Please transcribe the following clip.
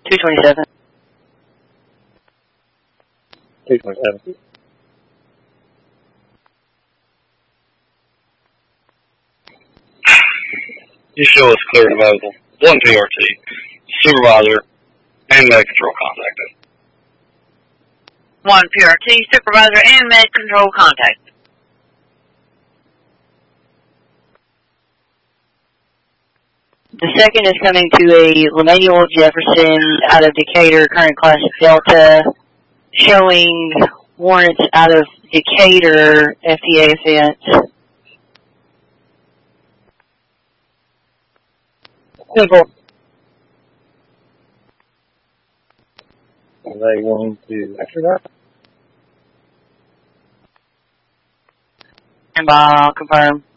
227. 227. You show us clear and available. 1 PRT, supervisor, and med control contacted. 1 PRT, supervisor, and med control contact. The second is coming to a Lemanuel Jefferson out of Decatur, current class of Delta, showing warrants out of Decatur, FDA offense. Simple. Are they going to answer that? And I'll confirm.